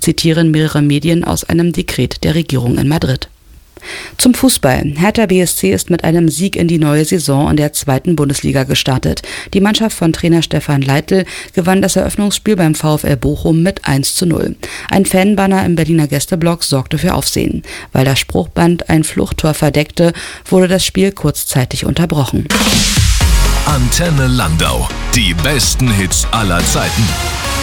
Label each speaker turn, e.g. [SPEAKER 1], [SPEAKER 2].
[SPEAKER 1] zitieren mehrere Medien aus einem Dekret der Regierung in Madrid. Zum Fußball. Hertha BSC ist mit einem Sieg in die neue Saison in der 2. Bundesliga gestartet. Die Mannschaft von Trainer Stefan Leitl gewann das Eröffnungsspiel beim VfL Bochum mit 1:0. Ein Fanbanner im Berliner Gästeblock sorgte für Aufsehen. Weil das Spruchband ein Fluchttor verdeckte, wurde das Spiel kurzzeitig unterbrochen.
[SPEAKER 2] Antenne Landau. Die besten Hits aller Zeiten.